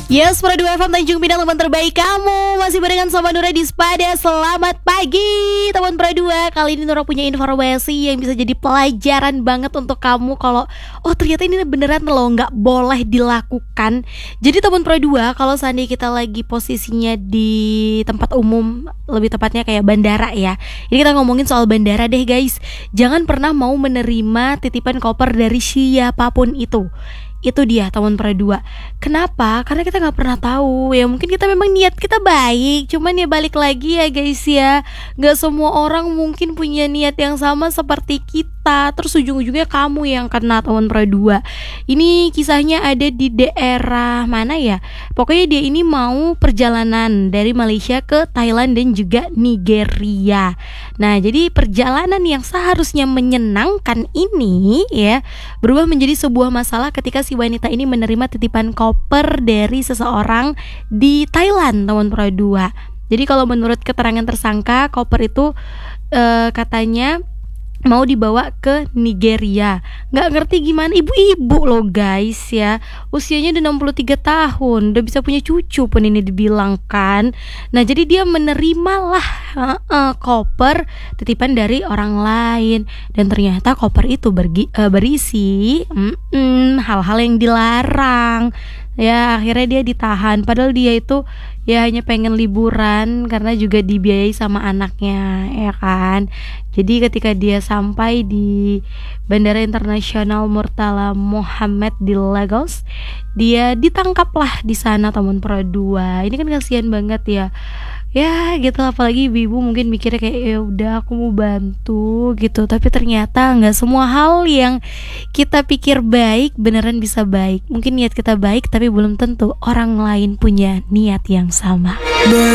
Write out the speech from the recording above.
Yes, Pro 2 FM Tanjung Pinang, teman terbaik kamu. Masih barengan sama Nura di Spada. Selamat pagi teman Pro 2. Kali ini Nura punya informasi yang bisa jadi pelajaran banget untuk kamu. Kalau ternyata ini beneran loh, gak boleh dilakukan. Jadi teman Pro 2, kalau seandainya kita lagi posisinya di tempat umum, lebih tepatnya kayak bandara ya. Ini kita ngomongin soal bandara deh guys. Jangan pernah mau menerima titipan koper dari siapapun itu. Itu dia teman Pro 2. Kenapa? Karena kita gak pernah tahu. Ya mungkin kita memang niat kita baik, cuman ya balik lagi ya guys ya, gak semua orang mungkin punya niat yang sama seperti kita. Terus ujung-ujungnya kamu yang kena teman Pro 2. Ini kisahnya ada di daerah mana ya? Pokoknya dia ini mau perjalanan dari Malaysia ke Thailand dan juga Nigeria. Nah jadi perjalanan yang seharusnya menyenangkan ini ya berubah menjadi sebuah masalah ketika si wanita ini menerima titipan koper dari seseorang di Thailand, teman Pro 2. Jadi kalau menurut keterangan tersangka, koper itu katanya mau dibawa ke Nigeria. Gak ngerti gimana, ibu-ibu loh guys ya, usianya udah 63 tahun, udah bisa punya cucu pun ini dibilangkan. Nah jadi dia menerima lah koper titipan dari orang lain. Dan ternyata koper itu berisi hal-hal yang dilarang. Ya akhirnya dia ditahan. Padahal dia itu ya hanya pengen liburan karena juga dibiayai sama anaknya, ya kan. Jadi ketika dia sampai di Bandara Internasional Murtala Mohammed di Lagos, dia ditangkaplah di sana teman Pro 2. Ini kan kasihan banget ya. Ya gitu, apalagi ibu mungkin mikirnya kayak ya udah aku mau bantu gitu, tapi ternyata nggak semua hal yang kita pikir baik beneran bisa baik. Mungkin niat kita baik tapi belum tentu orang lain punya niat yang sama.